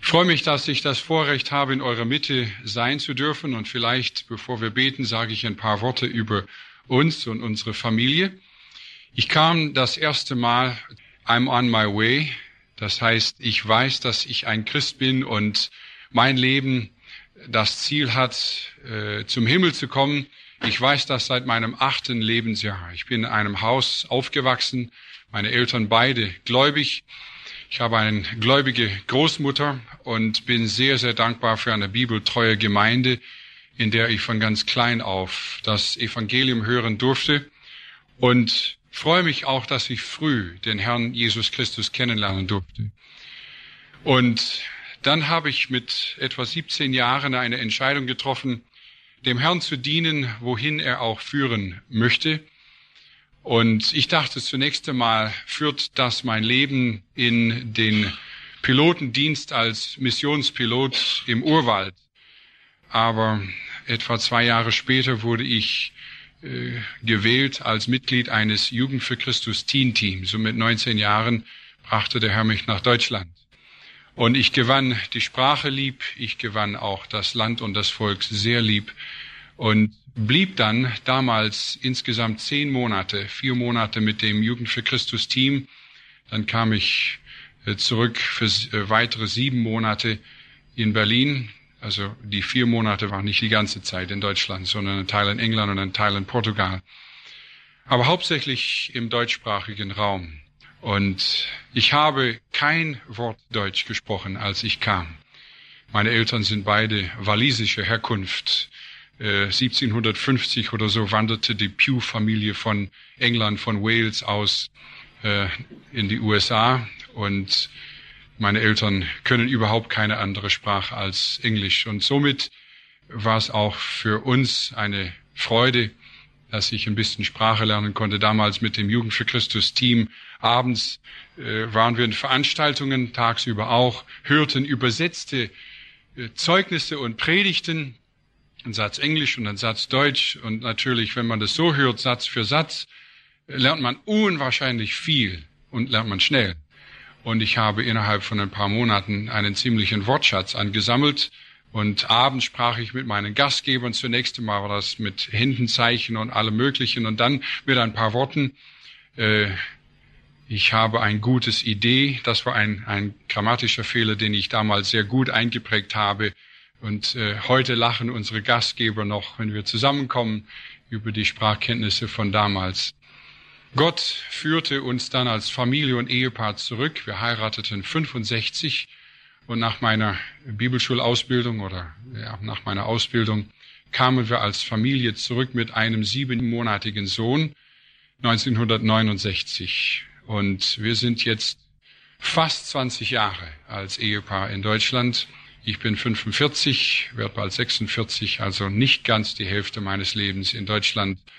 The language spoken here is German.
Ich freue mich, dass ich das Vorrecht habe, in eurer Mitte sein zu dürfen. Und vielleicht, bevor wir beten, sage ich ein paar Worte über uns und unsere Familie. Ich kam das erste Mal I'm on my way. Das heißt, ich weiß, dass ich ein Christ bin und mein Leben das Ziel hat, zum Himmel zu kommen. Ich weiß das seit meinem 8. Lebensjahr. Ich bin in einem Haus aufgewachsen, meine Eltern beide gläubig. Ich habe eine gläubige Großmutter und bin sehr, sehr dankbar für eine bibeltreue Gemeinde, in der ich von ganz klein auf das Evangelium hören durfte. Und freue mich auch, dass ich früh den Herrn Jesus Christus kennenlernen durfte. Und dann habe ich mit etwa 17 Jahren eine Entscheidung getroffen, dem Herrn zu dienen, wohin er auch führen möchte. Und ich dachte zunächst einmal, führt das mein Leben in den Pilotendienst als Missionspilot im Urwald. Aber etwa 2 Jahre später wurde ich gewählt als Mitglied eines Jugend für Christus Teen-Teams. Und mit 19 Jahren brachte der Herr mich nach Deutschland. Und ich gewann die Sprache lieb, ich gewann auch das Land und das Volk sehr lieb und blieb dann damals insgesamt 10 Monate, 4 Monate mit dem Jugend für Christus Team. Dann kam ich zurück für weitere 7 Monate in Berlin. Also die 4 Monate waren nicht die ganze Zeit in Deutschland, sondern ein Teil in England und ein Teil in Portugal. Aber hauptsächlich im deutschsprachigen Raum. Und ich habe kein Wort Deutsch gesprochen, als ich kam. Meine Eltern sind beide walisischer Herkunft. 1750 oder so wanderte die Pugh-Familie von England, von Wales aus in die USA. Und meine Eltern können überhaupt keine andere Sprache als Englisch. Und somit war es auch für uns eine Freude, dass ich ein bisschen Sprache lernen konnte. Damals mit dem Jugend für Christus Team. Abends waren wir in Veranstaltungen, tagsüber auch, hörten übersetzte Zeugnisse und Predigten, ein Satz Englisch und ein Satz Deutsch. Und natürlich, wenn man das so hört, Satz für Satz, lernt man unwahrscheinlich viel und lernt man schnell. Und ich habe innerhalb von ein paar Monaten einen ziemlichen Wortschatz angesammelt. Und abends sprach ich mit meinen Gastgebern. Zunächst einmal war das mit Händenzeichen und allem Möglichen. Und dann mit ein paar Worten. Ich habe ein gutes Idee. Das war ein grammatischer Fehler, den ich damals sehr gut eingeprägt habe. Und heute lachen unsere Gastgeber noch, wenn wir zusammenkommen, über die Sprachkenntnisse von damals. Gott führte uns dann als Familie und Ehepaar zurück. Wir heirateten 65 und nach meiner Bibelschulausbildung nach meiner Ausbildung kamen wir als Familie zurück mit einem 7-monatigen Sohn 1969. Und wir sind jetzt fast 20 Jahre als Ehepaar in Deutschland. Ich bin 45, werde bald 46, also nicht ganz die Hälfte meines Lebens in Deutschland